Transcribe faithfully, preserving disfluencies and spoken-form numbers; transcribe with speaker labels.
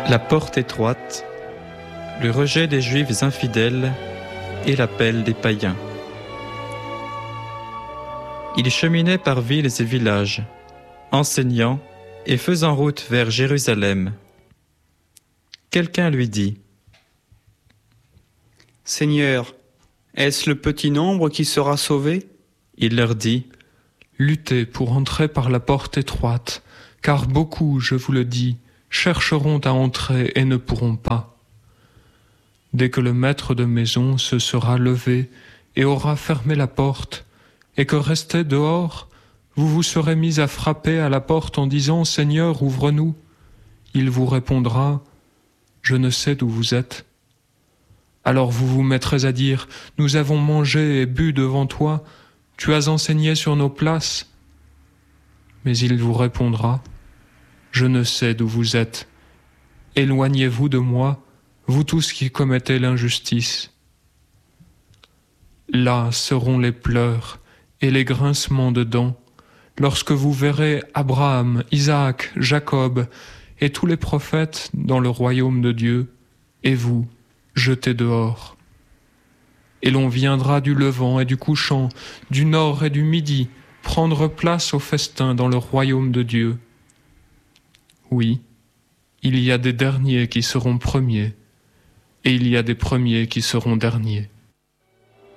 Speaker 1: La porte étroite, le rejet des Juifs infidèles et l'appel des païens. Il cheminait par villes et villages, enseignant et faisant route vers Jérusalem. Quelqu'un lui dit :
Speaker 2: « Seigneur, est-ce le petit nombre qui sera sauvé ?»
Speaker 1: Il leur dit :
Speaker 3: « Luttez pour entrer par la porte étroite, car beaucoup, je vous le dis, chercheront à entrer et ne pourront pas. Dès que le maître de maison se sera levé et aura fermé la porte, et que resté dehors, vous vous serez mis à frapper à la porte en disant : Seigneur, ouvre-nous. Il vous répondra : Je ne sais d'où vous êtes. Alors vous vous mettrez à dire : Nous avons mangé et bu devant toi, tu as enseigné sur nos places. Mais il vous répondra : Je ne sais d'où vous êtes. Éloignez-vous de moi, vous tous qui commettez l'injustice. Là seront les pleurs et les grincements de dents, lorsque vous verrez Abraham, Isaac, Jacob et tous les prophètes dans le royaume de Dieu, et vous, jetés dehors. Et l'on viendra du levant et du couchant, du nord et du midi, prendre place au festin dans le royaume de Dieu. Oui, il y a des derniers qui seront premiers, et il y a des premiers qui seront derniers.